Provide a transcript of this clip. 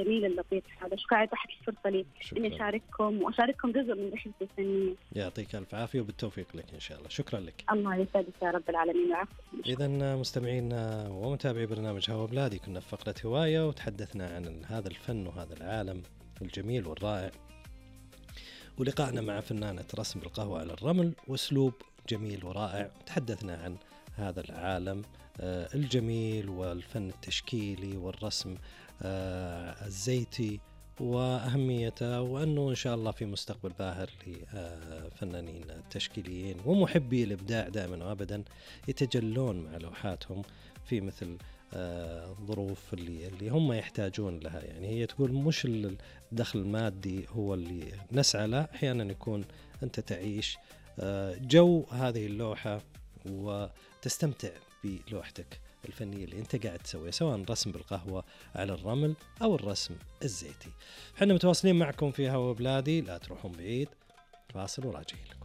الجميل اللطيف هذا. شكرا تحت الفرصة لي إني أشارككم جزء من رحلتي الفنية. يعطيك ألف عافية وبالتوفيق لك إن شاء الله. شكرا لك. الله يسعدك يا رب العالمين. إذن مستمعينا ومتابعي برنامج هوا بلادي، كنا في فقرة هواية وتحدثنا عن هذا الفن وهذا العالم الجميل والرائع، ولقائنا مع فنانة رسم بالقهوة على الرمل وأسلوب جميل ورائع. تحدثنا عن هذا العالم الجميل والفن التشكيلي والرسم الزيتي وأهميته، وأنه إن شاء الله في مستقبل باهر لفنانين تشكيليين ومحبي الإبداع دائما وأبدا يتجلون مع لوحاتهم في مثل الظروف اللي هم يحتاجون لها. يعني هي تقول مش الدخل المادي هو اللي نسعى له، أحيانا يكون أنت تعيش جو هذه اللوحة وتستمتع بلوحتك الفنية اللي أنت قاعد تسويها، سواء رسم بالقهوة على الرمل أو الرسم الزيتي. حنا متواصلين معكم في هوا بلادي، لا تروحون بعيد، فاصل وراجعين.